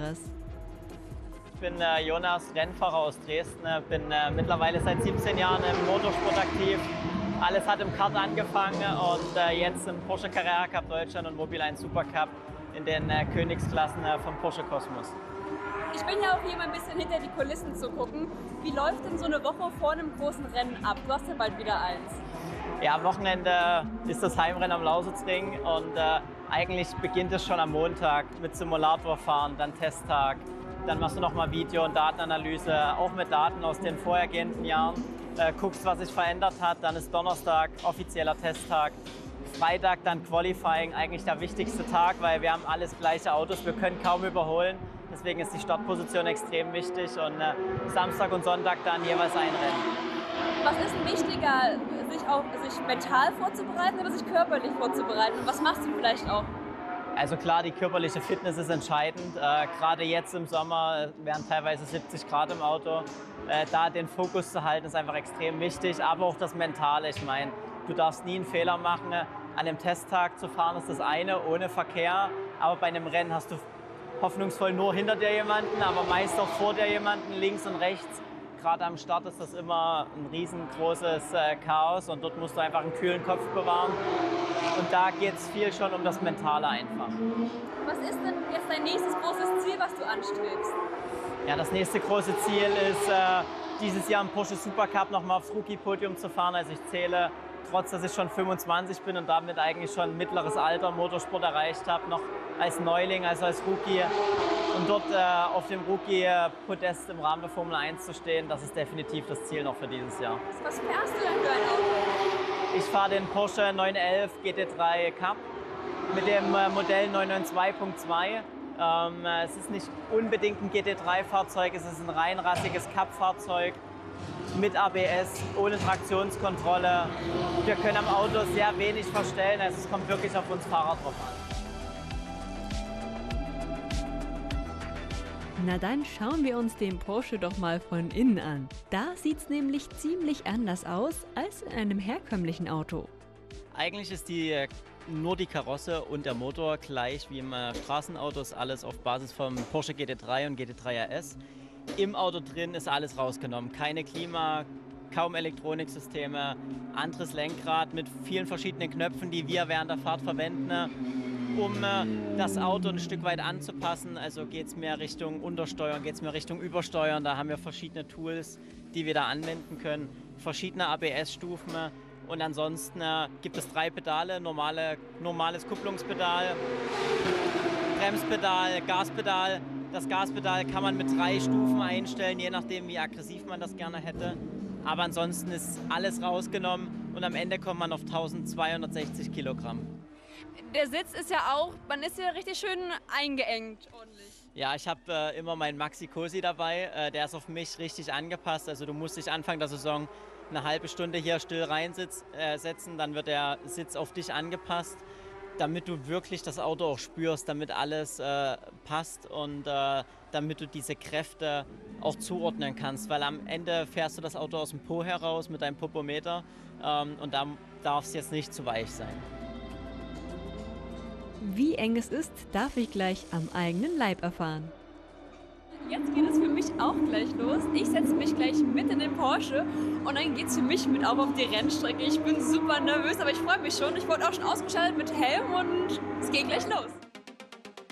Besonderes? Ich bin Jonas, Rennfahrer aus Dresden, bin mittlerweile seit 17 Jahren im Motorsport aktiv. Alles hat im Kart angefangen und jetzt im Porsche Carrera Cup Deutschland und Mobile 1 Supercup in den Königsklassen von Porsche Cosmos. Ich bin ja auch hier mal ein bisschen hinter die Kulissen zu gucken. Wie läuft denn so eine Woche vor einem großen Rennen ab? Du hast ja bald wieder eins. Ja, am Wochenende ist das Heimrennen am Lausitzring und eigentlich beginnt es schon am Montag mit Simulatorfahren, dann Testtag. Dann machst du nochmal Video- und Datenanalyse, auch mit Daten aus den vorhergehenden Jahren. Guckst, was sich verändert hat. Dann ist Donnerstag offizieller Testtag. Freitag dann Qualifying, eigentlich der wichtigste Tag, weil wir haben alles gleiche Autos, wir können kaum überholen. Deswegen ist die Startposition extrem wichtig und Samstag und Sonntag dann jeweils ein Rennen. Was ist denn wichtiger, sich mental vorzubereiten oder sich körperlich vorzubereiten? Und was machst du vielleicht auch? Also klar, die körperliche Fitness ist entscheidend. Gerade jetzt im Sommer wären teilweise 70 Grad im Auto. Da den Fokus zu halten, ist einfach extrem wichtig. Aber auch das Mentale. Ich meine, du darfst nie einen Fehler machen. An einem Testtag zu fahren ist das eine, ohne Verkehr. Aber bei einem Rennen hast du hoffnungsvoll nur hinter dir jemanden, aber meist auch vor dir jemanden, links und rechts. Gerade am Start ist das immer ein riesengroßes Chaos und dort musst du einfach einen kühlen Kopf bewahren. Und da geht es viel schon um das Mentale einfach. Was ist denn jetzt dein nächstes großes Ziel, was du anstrebst? Ja, das nächste große Ziel ist, dieses Jahr im Porsche Supercup nochmal aufs Rookie-Podium zu fahren. Also ich zähle, trotz dass ich schon 25 bin und damit eigentlich schon mittleres Alter im Motorsport erreicht habe, noch als Neuling, also als Rookie. Und dort auf dem Rookie-Podest im Rahmen der Formel 1 zu stehen, das ist definitiv das Ziel noch für dieses Jahr. Was fährst du denn für ein Auto? Ich fahre den Porsche 911 GT3 Cup mit dem Modell 992.2. Es ist nicht unbedingt ein GT3-Fahrzeug, es ist ein reinrassiges Cup-Fahrzeug mit ABS, ohne Traktionskontrolle. Wir können am Auto sehr wenig verstellen, also es kommt wirklich auf uns Fahrer drauf an. Na dann schauen wir uns den Porsche doch mal von innen an. Da sieht's nämlich ziemlich anders aus als in einem herkömmlichen Auto. Eigentlich ist nur die Karosse und der Motor gleich wie im Straßenauto, ist alles auf Basis vom Porsche GT3 und GT3 RS. Im Auto drin ist alles rausgenommen, keine Klima, kaum Elektroniksysteme, anderes Lenkrad mit vielen verschiedenen Knöpfen, die wir während der Fahrt verwenden, um das Auto ein Stück weit anzupassen. Also geht es mehr Richtung Untersteuern, geht es mehr Richtung Übersteuern. Da haben wir verschiedene Tools, die wir da anwenden können, verschiedene ABS-Stufen. Und ansonsten gibt es 3 Pedale, normales Kupplungspedal, Bremspedal, Gaspedal. Das Gaspedal kann man mit 3 Stufen einstellen, je nachdem wie aggressiv man das gerne hätte. Aber ansonsten ist alles rausgenommen und am Ende kommt man auf 1260 Kilogramm. Der Sitz ist ja auch, man ist ja richtig schön eingeengt ordentlich. Ja, ich habe immer meinen Maxi Cosi dabei, der ist auf mich richtig angepasst. Also du musst dich Anfang der Saison eine halbe Stunde hier still reinsetzen, dann wird der Sitz auf dich angepasst, damit du wirklich das Auto auch spürst, damit alles passt und damit du diese Kräfte auch zuordnen kannst. Weil am Ende fährst du das Auto aus dem Po heraus mit deinem Popometer und da darf es jetzt nicht zu weich sein. Wie eng es ist, darf ich gleich am eigenen Leib erfahren. Jetzt geht es für mich auch gleich los. Ich setze mich gleich mit in den Porsche und dann geht es für mich mit auf die Rennstrecke. Ich bin super nervös, aber ich freue mich schon. Ich wurde auch schon ausgestattet mit Helm und es geht gleich los.